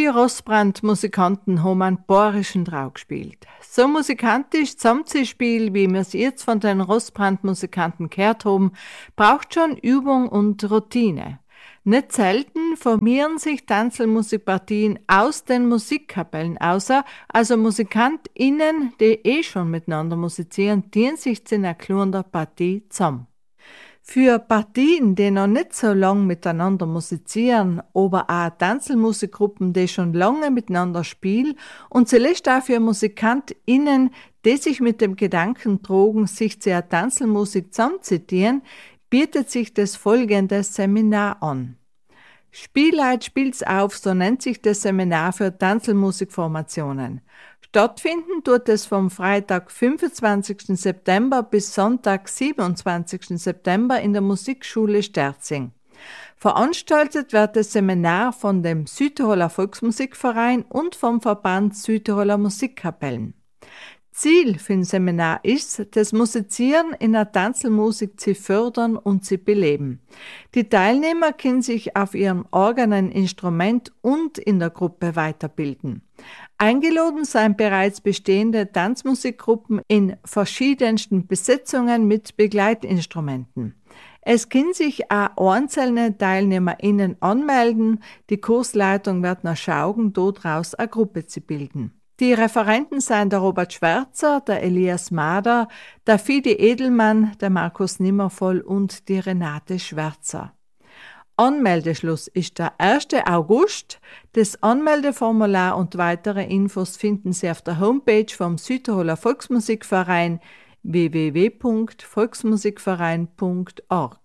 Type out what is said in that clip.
Wir Rossbrand-Musikanten haben einen bayerischen Trau gespielt. So musikantisch Zusammenspiel, wie wir es jetzt von den Rossbrand-Musikanten gehört haben, braucht schon Übung und Routine. Nicht selten formieren sich Tanzelmusikpartien aus den Musikkapellen außer, also MusikantInnen, die schon miteinander musizieren, dienen sich zu einer kleinen Partie zusammen. Für Partien, die noch nicht so lang miteinander musizieren, aber auch Tanzelmusikgruppen, die schon lange miteinander spielen und zuletzt auch für MusikantInnen, die sich mit dem Gedanken trugen, sich zu einer Tanzelmusik zusammenzutieren, bietet sich das folgende Seminar an. Spielleid spielt's auf, so nennt sich das Seminar für Tanzelmusikformationen. Stattfinden tut es vom Freitag 25. September bis Sonntag 27. September in der Musikschule Sterzing. Veranstaltet wird das Seminar von dem Südtiroler Volksmusikverein und vom Verband Südtiroler Musikkapellen. Ziel für ein Seminar ist, das Musizieren in der Tanzelmusik zu fördern und zu beleben. Die Teilnehmer können sich auf ihrem eigenen Instrument und in der Gruppe weiterbilden. Eingeladen seien bereits bestehende Tanzmusikgruppen in verschiedensten Besetzungen mit Begleitinstrumenten. Es können sich auch einzelne TeilnehmerInnen anmelden. Die Kursleitung wird noch schauen, daraus eine Gruppe zu bilden. Die Referenten seien der Robert Schwärzer, der Elias Mader, der Fidi Edelmann, der Markus Nimmervoll und die Renate Schwärzer. Anmeldeschluss ist der 1. August. Das Anmeldeformular und weitere Infos finden Sie auf der Homepage vom Südtiroler Volksmusikverein www.volksmusikverein.org.